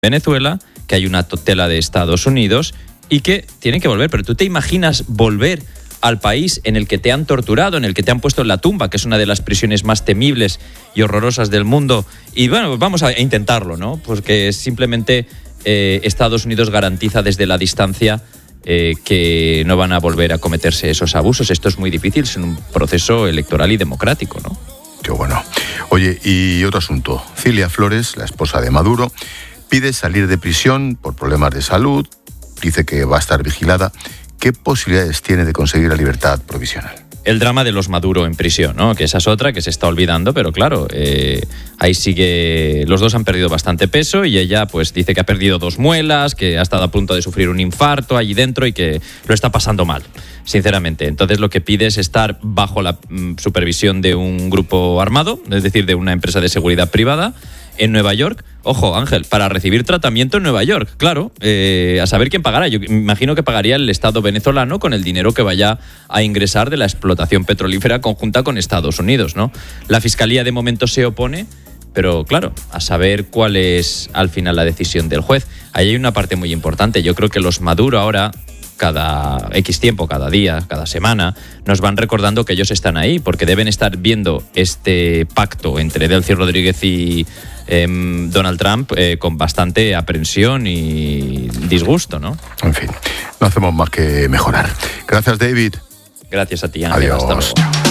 Venezuela, que hay una tutela de Estados Unidos y que tienen que volver. Pero ¿tú te imaginas volver al país en el que te han torturado, en el que te han puesto en la tumba, que es una de las prisiones más temibles y horrorosas del mundo? Y bueno, vamos a intentarlo, ¿no? Porque simplemente Estados Unidos garantiza desde la distancia que no van a volver a cometerse esos abusos. Esto es muy difícil, es un proceso electoral y democrático, ¿no? Qué bueno. Oye, y otro asunto. Cilia Flores, la esposa de Maduro, pide salir de prisión por problemas de salud, dice que va a estar vigilada. ¿Qué posibilidades tiene de conseguir la libertad provisional? El drama de los Maduro en prisión, ¿no? Que esa es otra que se está olvidando, pero claro, ahí sigue. Los dos han perdido bastante peso y ella pues dice que ha perdido 2 muelas, que ha estado a punto de sufrir un infarto allí dentro y que lo está pasando mal, sinceramente. Entonces lo que pide es estar bajo la supervisión de un grupo armado, es decir, de una empresa de seguridad privada en Nueva York. Ojo, Ángel, para recibir tratamiento en Nueva York, claro, a saber quién pagará. Yo imagino que pagaría el Estado venezolano con el dinero que vaya a ingresar de la explotación petrolífera conjunta con Estados Unidos, ¿no? La Fiscalía de momento se opone, pero claro, a saber cuál es al final la decisión del juez. Ahí hay una parte muy importante. Yo creo que los Maduro ahora, cada X tiempo, cada día, cada semana, nos van recordando que ellos están ahí, porque deben estar viendo este pacto entre Delcy Rodríguez y Donald Trump con bastante aprensión y disgusto, ¿no? En fin, no hacemos más que mejorar. Gracias, David. Gracias a ti, Ángel. Adiós. Hasta luego.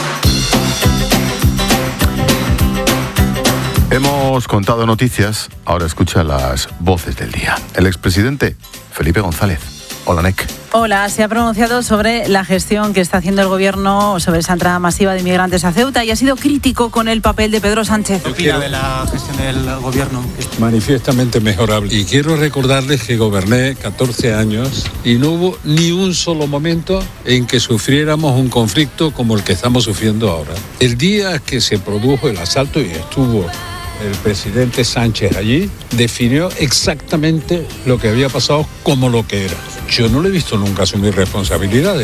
Hemos contado noticias, ahora escucha las voces del día. El expresidente Felipe González. Hola, Nek. Hola, se ha pronunciado sobre la gestión que está haciendo el gobierno sobre esa entrada masiva de inmigrantes a Ceuta y ha sido crítico con el papel de Pedro Sánchez. ¿Qué opina de la gestión del gobierno? Manifiestamente mejorable. Y quiero recordarles que goberné 14 años y no hubo ni un solo momento en que sufriéramos un conflicto como el que estamos sufriendo ahora. El día que se produjo el asalto y estuvo el presidente Sánchez allí, definió exactamente lo que había pasado como lo que era. Yo no le he visto nunca asumir responsabilidades.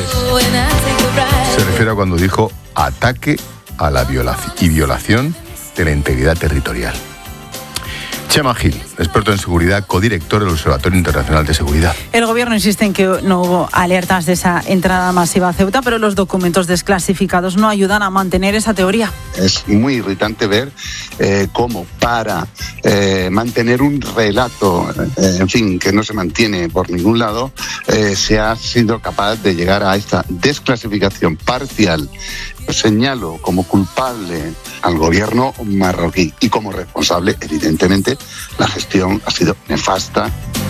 Se refiere a cuando dijo ataque a la violación de la integridad territorial. Chema Gil, experto en seguridad, codirector del Observatorio Internacional de Seguridad. El gobierno insiste en que no hubo alertas de esa entrada masiva a Ceuta, pero los documentos desclasificados no ayudan a mantener esa teoría. Es muy irritante ver cómo para mantener un relato, en fin, que no se mantiene por ningún lado, se ha sido capaz de llegar a esta desclasificación parcial. Señalo como culpable al gobierno marroquí y como responsable, evidentemente, la gestión ha sido nefasta.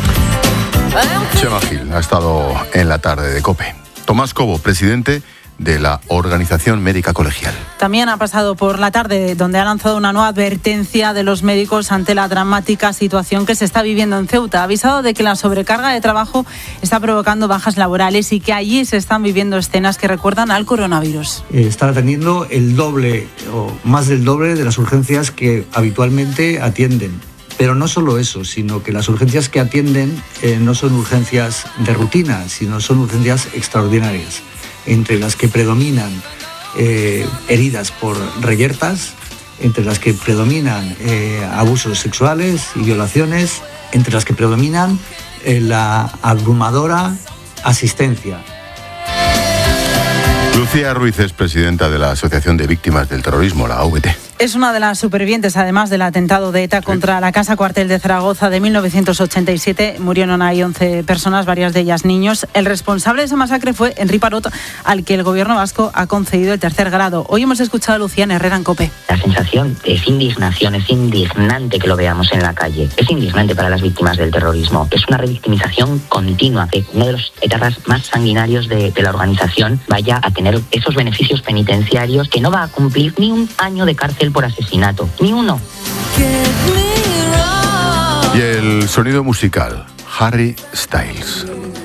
Chema Gil ha estado en la tarde de COPE. Tomás Cobo, presidente de la Organización Médica Colegial. También ha pasado por la tarde, donde ha lanzado una nueva advertencia de los médicos ante la dramática situación que se está viviendo en Ceuta. Ha avisado de que la sobrecarga de trabajo está provocando bajas laborales y que allí se están viviendo escenas que recuerdan al coronavirus. Están atendiendo el doble o más del doble de las urgencias que habitualmente atienden. Pero no solo eso, sino que las urgencias que atienden no son urgencias de rutina, sino son urgencias extraordinarias, entre las que predominan heridas por reyertas, entre las que predominan abusos sexuales y violaciones, entre las que predominan la abrumadora asistencia. Lucía Ruiz es presidenta de la Asociación de Víctimas del Terrorismo, la AVT. Es una de las supervivientes, además del atentado de ETA contra la Casa Cuartel de Zaragoza de 1987. Murieron ahí 11 personas, varias de ellas niños. El responsable de esa masacre fue Henri Parot, al que el gobierno vasco ha concedido el 3er grado. Hoy hemos escuchado a Lucía Herrera en COPE. La sensación es indignación, es indignante que lo veamos en la calle. Es indignante para las víctimas del terrorismo. Es una revictimización continua. Que uno de los etarras más sanguinarios de la organización vaya a tener esos beneficios penitenciarios, que no va a cumplir ni un año de cárcel por asesinato, ni uno. Y el sonido musical, Harry Styles.